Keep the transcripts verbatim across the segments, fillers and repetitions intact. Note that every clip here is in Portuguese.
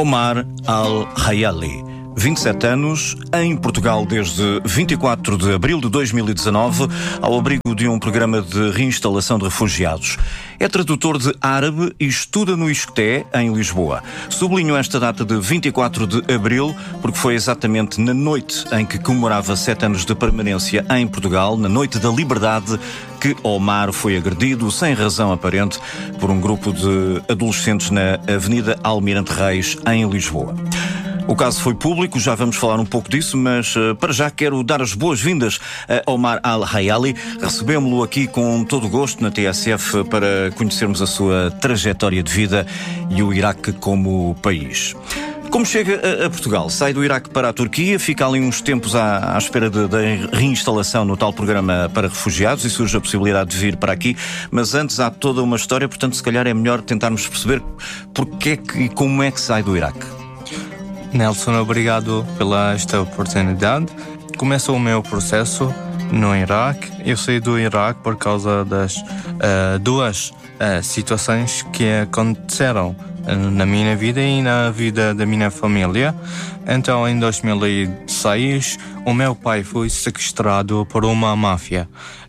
Omar Al-Hayali, vinte e sete anos, em Portugal desde vinte e quatro de abril de dois mil e dezanove, ao abrigo de um programa de reinstalação de refugiados. É tradutor de árabe e estuda no ISCTE, em Lisboa. Sublinho esta data de vinte e quatro de abril porque foi exatamente na noite em que comemorava sete anos de permanência em Portugal, na noite da liberdade, que Omar foi agredido, sem razão aparente, por um grupo de adolescentes na Avenida Almirante Reis, em Lisboa. O caso foi público, já vamos falar um pouco disso, mas uh, para já quero dar as boas-vindas a Omar Al-Hayali. Recebemos-lo aqui com todo o gosto na T S F para conhecermos a sua trajetória de vida e o Iraque como país. Como chega a, a Portugal? Sai do Iraque para a Turquia, fica ali uns tempos à, à espera da reinstalação no tal programa para refugiados e surge a possibilidade de vir para aqui, mas antes há toda uma história, portanto se calhar é melhor tentarmos perceber porque é que e como é que sai do Iraque. Nelson, obrigado pela esta oportunidade. Começou o meu processo no Iraque. Eu saí do Iraque por causa das uh, duas uh, situações que aconteceram uh, na minha vida e na vida da minha família. Então, em dois mil e seis, o meu pai foi sequestrado por uma máfia.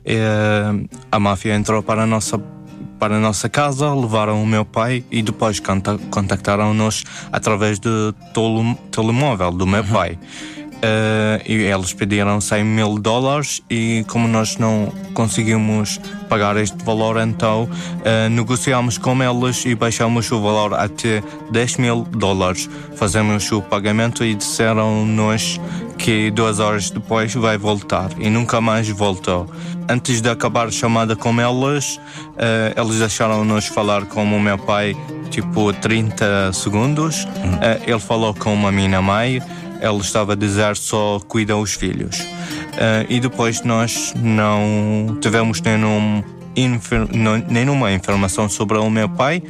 Uh, a máfia entrou para a nossa para a nossa casa, levaram o meu pai e depois contactaram-nos através do tele- telemóvel do meu pai. Uh, e eles pediram cem mil dólares e como nós não conseguimos pagar este valor, então uh, negociámos com eles e baixamos o valor até dez mil dólares. Fazemos o pagamento e disseram-nos que duas horas depois vai voltar e nunca mais voltou. Antes de acabar a chamada com eles, uh, eles deixaram-nos falar com o meu pai tipo trinta segundos. Uhum. Uh, ele falou com a minha mãe. Ele estava a dizer só cuida os filhos. Uh, e depois nós não tivemos nenhum, infer, nenhuma informação sobre o meu pai.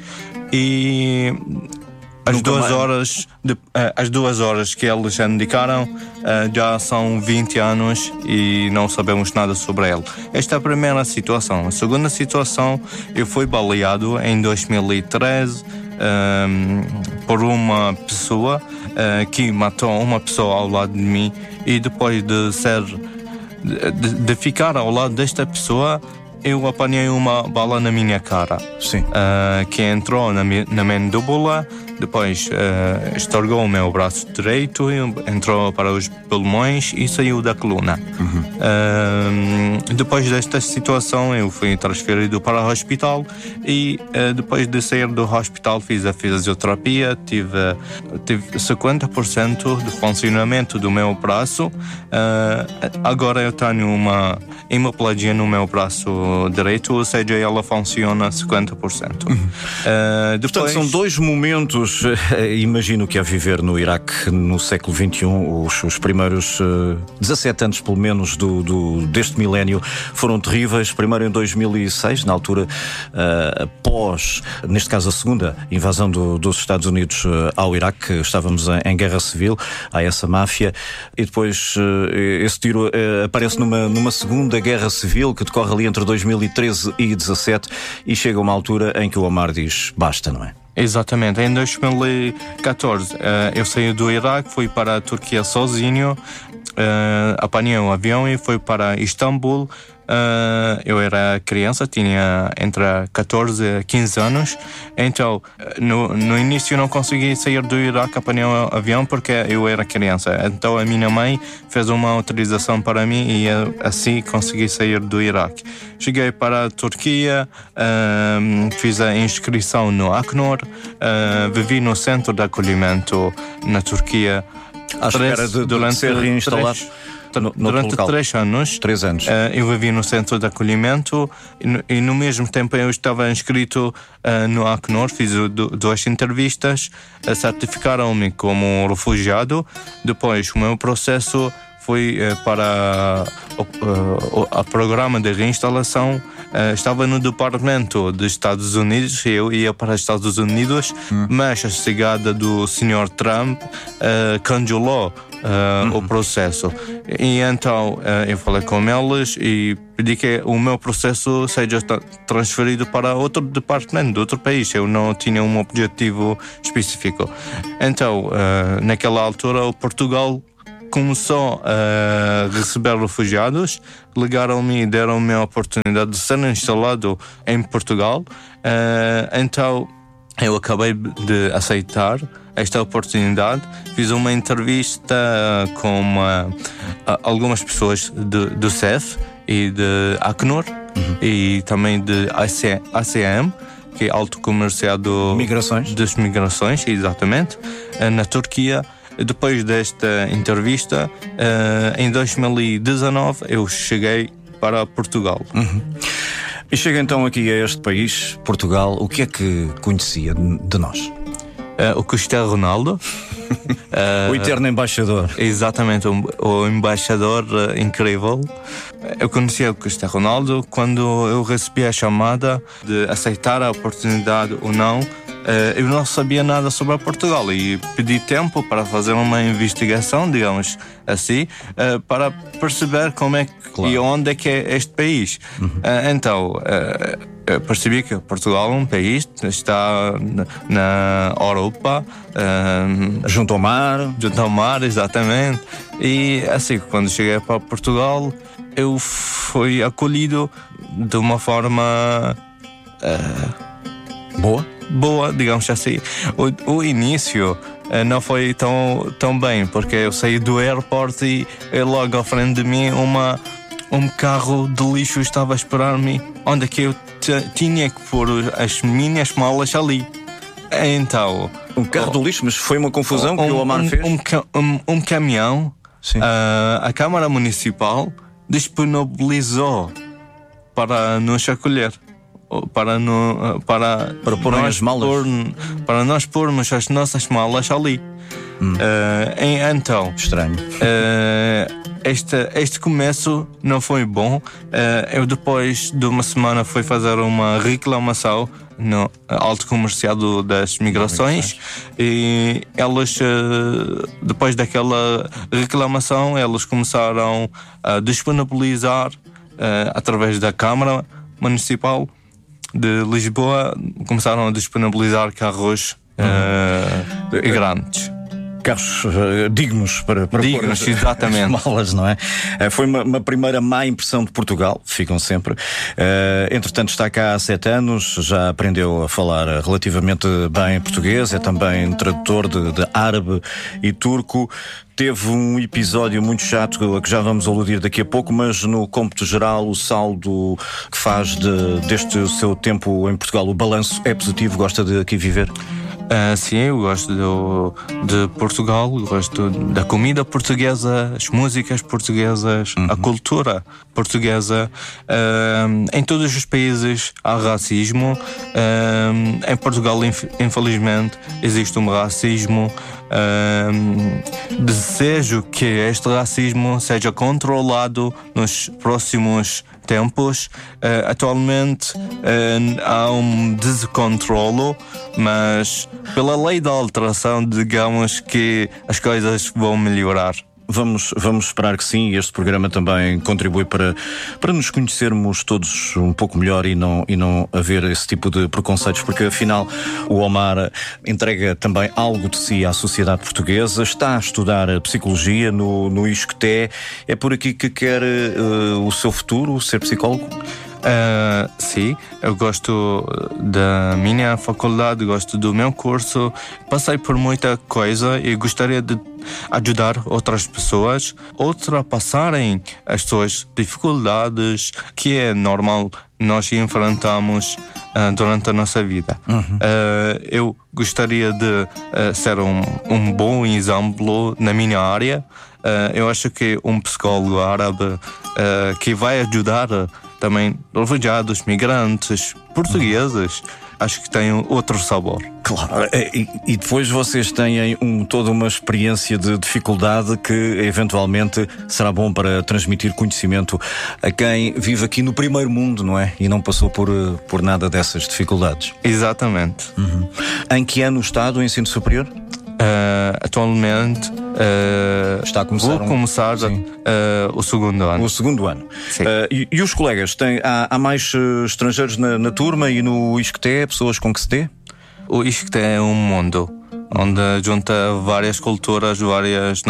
E as duas, horas de, uh, as duas horas que eles indicaram uh, já são vinte anos e não sabemos nada sobre ele. Esta é a primeira situação. A segunda situação, eu fui baleado em dois mil e treze um, por uma pessoa Uh, que matou uma pessoa ao lado de mim e depois de ser de, de ficar ao lado desta pessoa eu apanhei uma bala na minha cara. Sim. Uh, que entrou na, na mandíbula, depois uh, estorgou o meu braço direito, entrou para os pulmões e saiu da coluna. Uhum. Uh, depois desta situação eu fui transferido para o hospital e uh, depois de sair do hospital fiz a fisioterapia, tive, tive cinquenta por cento de funcionamento do meu braço. Uh, agora eu tenho uma hemiplegia no meu braço direito, ou seja, ela funciona cinquenta por cento. Uhum. Uh, depois... Portanto, são dois momentos, imagino que a viver no Iraque no século vinte e um, os, os primeiros uh, dezassete anos, pelo menos, do, do, deste milénio, foram terríveis. Primeiro em dois mil e seis, na altura, uh, após, neste caso, a segunda invasão do, dos Estados Unidos uh, ao Iraque, estávamos em, em guerra civil, há essa máfia, e depois uh, esse tiro uh, aparece numa, numa segunda guerra civil que decorre ali entre dois mil e treze e dezassete e chega uma altura em que o Omar diz basta, não é? Exatamente. Em dois mil e catorze uh, eu saí do Iraque, fui para a Turquia sozinho, uh, apanhei um avião e fui para Istambul. Uh, eu era criança, tinha entre catorze e quinze anos, então no, no início não consegui sair do Iraque, apanhei um avião porque eu era criança. Então a minha mãe fez uma autorização para mim e eu, assim consegui sair do Iraque. Cheguei para a Turquia, uh, fiz a inscrição no Acnur, uh, vivi no centro de acolhimento na Turquia à espera de, de ser reinstalado. Três, No, no Durante três anos, três anos. Uh, eu vivi no centro de acolhimento e no, e no mesmo tempo eu estava inscrito uh, no Acnur, fiz do, duas entrevistas, uh, certificaram-me como um refugiado. Depois o meu processo foi uh, para o uh, programa de reinstalação uh, estava no departamento dos Estados Unidos, eu ia para os Estados Unidos, hum. mas a chegada do senhor Trump uh, congelou uh, hum. o processo. E então uh, eu falei com eles e pedi que o meu processo seja transferido para outro departamento, de outro país. Eu não tinha um objetivo específico. Então, uh, naquela altura, o Portugal começou a receber refugiados, ligaram-me e deram-me a oportunidade de ser instalado em Portugal. Uh, então, eu acabei de aceitar esta oportunidade. Fiz uma entrevista com uma, algumas pessoas de, do C E F e de Acnur uhum. e também de A C M, que é Alto Comissariado Migrações. das Migrações, exatamente, na Turquia. Depois desta entrevista, em dois mil e dezanove, eu cheguei para Portugal. Uhum. E chega então aqui a este país, Portugal, o que é que conhecia de nós? Uh, o Cristiano Ronaldo. uh, o eterno embaixador. Exatamente, o, o embaixador uh, incrível. Eu conhecia o Cristiano Ronaldo quando eu recebi a chamada de aceitar a oportunidade ou não. Uh, eu não sabia nada sobre Portugal e pedi tempo para fazer uma investigação, digamos assim, uh, para perceber como é que, claro. E onde é que é este país. Uhum. Uh, então, uh, eu percebi que Portugal é um país que está na, na Europa. Uh, junto ao mar. Junto ao mar, exatamente. E assim, quando cheguei para Portugal, eu fui acolhido de uma forma... Uh, boa? Boa, digamos assim. O, o início uh, não foi tão, tão bem, porque eu saí do aeroporto e, e logo à frente de mim uma, um carro de lixo estava a esperar-me, onde é que eu t- tinha que pôr as minhas malas ali. Então... Um carro oh, de lixo? Mas foi uma confusão um, que o Omar um, fez? Um, um, um caminhão, uh, a Câmara Municipal disponibilizou para nos acolher. Para, no, para, para pôr as malas, por, para nós pormos as nossas malas ali. Hum. Uh, então, estranho. Uh, este, este começo não foi bom. Uh, eu, depois de uma semana, fui fazer uma reclamação no Alto Comissariado das Migrações e elas, uh, depois daquela reclamação, elas começaram a disponibilizar, uh, através da Câmara Municipal de Lisboa, começaram a disponibilizar carros uhum. uh, grandes. Carros uh, dignos para, para dignos, pôr exatamente. As malas, não é? Uh, foi uma, uma primeira má impressão de Portugal, ficam sempre. Uh, entretanto, está cá há sete anos, já aprendeu a falar relativamente bem português, é também tradutor de, de árabe e turco. Teve um episódio muito chato, a que já vamos aludir daqui a pouco, mas no cômputo geral, o saldo que faz de, deste seu tempo em Portugal, o balanço é positivo? Gosta de aqui viver? Uh, sim, eu gosto do, de Portugal, gosto da comida portuguesa, as músicas portuguesas, uhum. a cultura portuguesa. Uh, em todos os países há racismo. Uh, em Portugal, inf- infelizmente, existe um racismo. Uh, desejo que este racismo seja controlado nos próximos tempos. Uh, atualmente uh, há um descontrolo, mas pela lei da alteração, digamos que as coisas vão melhorar. Vamos, vamos esperar que sim, e este programa também contribui para, para nos conhecermos todos um pouco melhor e não, e não haver esse tipo de preconceitos, porque afinal o Omar entrega também algo de si à sociedade portuguesa, está a estudar psicologia no, no ISCTE. É por aqui que quer uh, o seu futuro, ser psicólogo? Uh, sim, eu gosto da minha faculdade, gosto do meu curso, passei por muita coisa e gostaria de ajudar outras pessoas a ultrapassarem as suas dificuldades, que é normal nós enfrentamos uh, durante a nossa vida. Uhum. Uh, eu gostaria de uh, ser um, um bom exemplo na minha área. Uh, eu acho que um psicólogo árabe uh, que vai ajudar uh, também refugiados, migrantes, portugueses acho que tem outro sabor. Claro, e, e depois vocês têm um, toda uma experiência de dificuldade que eventualmente será bom para transmitir conhecimento a quem vive aqui no primeiro mundo, não é? E não passou por, por nada dessas dificuldades. Exatamente. Uhum. Em que ano está do ensino superior? Uh, atualmente uh, está a começar vou um... começar uh, o segundo ano. O segundo ano. Sim. Uh, e, e os colegas? Têm, há, há mais uh, estrangeiros na, na turma e no I S C T E, pessoas com que se dê? O I S C T é um mundo onde junta várias culturas, várias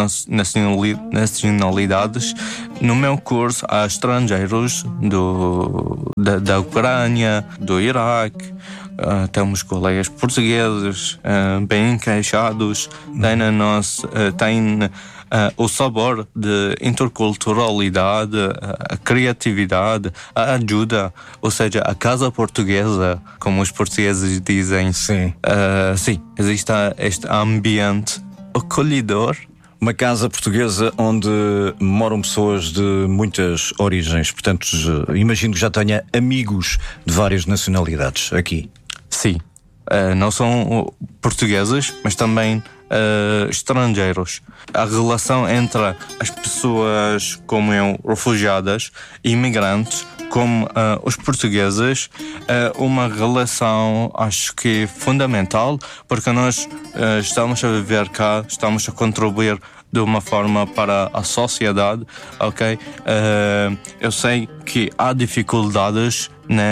nacionalidades. No meu curso há estrangeiros do, da, da Ucrânia, do Iraque. Uh, temos colegas portugueses uh, bem encaixados. Tem, a nossa, uh, tem uh, o sabor de interculturalidade, a criatividade, a ajuda, ou seja, a casa portuguesa, como os portugueses dizem. Sim. Uh, sim, existe este ambiente acolhedor. Uma casa portuguesa onde moram pessoas de muitas origens. Portanto, imagino que já tenha amigos de várias nacionalidades aqui. Sim, uh, não são portugueses, mas também uh, estrangeiros. A relação entre as pessoas como eu, refugiadas e imigrantes, como uh, os portugueses, é uh, uma relação, acho que fundamental, porque nós uh, estamos a viver cá, estamos a contribuir de uma forma para a sociedade, ok? Uh, eu sei que há dificuldades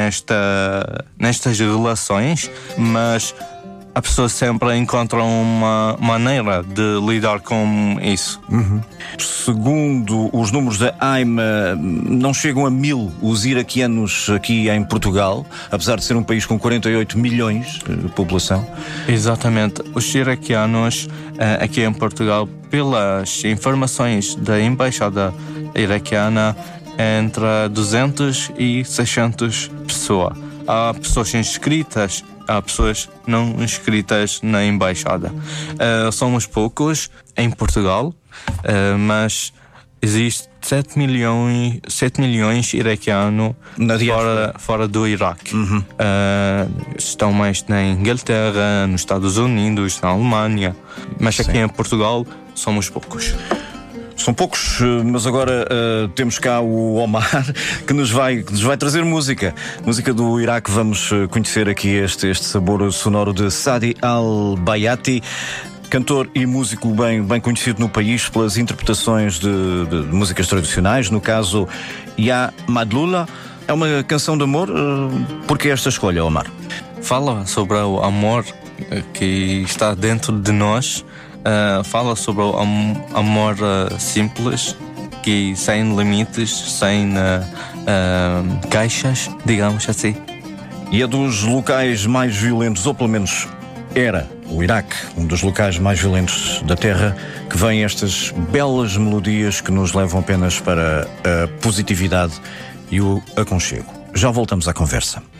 nesta, nestas relações, mas a pessoa sempre encontra uma maneira de lidar com isso. Uhum. Segundo os números da A I M A, não chegam a mil os iraquianos aqui em Portugal, apesar de ser um país com quarenta e oito milhões de população. Exatamente. Os iraquianos aqui em Portugal, pelas informações da Embaixada Iraquiana, entre duzentos e seiscentas pessoas. Há pessoas inscritas, há pessoas não inscritas na Embaixada. Uh, somos poucos em Portugal, uh, mas existe sete milhões, sete milhões iraquianos fora, fora do Iraque. Uhum. Uh, estão mais na Inglaterra, nos Estados Unidos, na Alemanha, mas aqui Sim. em Portugal somos poucos. São poucos, mas agora uh, temos cá o Omar que nos vai, que nos vai trazer música. Música do Iraque. Vamos conhecer aqui este, este sabor sonoro de Sadi Al-Bayati, cantor e músico bem, bem conhecido no país pelas interpretações de, de, de músicas tradicionais. No caso, Ya Madlula. É uma canção de amor. Uh, por que esta escolha, Omar? Fala sobre o amor que está dentro de nós. Uh, fala sobre o am- amor uh, simples, que sem limites, sem uh, uh, caixas, digamos assim. E é dos locais mais violentos, ou pelo menos era o Iraque, um dos locais mais violentos da Terra, que vêm estas belas melodias que nos levam apenas para a positividade e o aconchego. Já voltamos à conversa.